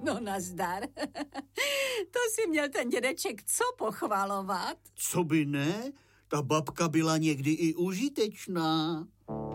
No nazdar. To si měl ten dědeček co pochvalovat? Co by ne? Ta babka byla někdy i užitečná.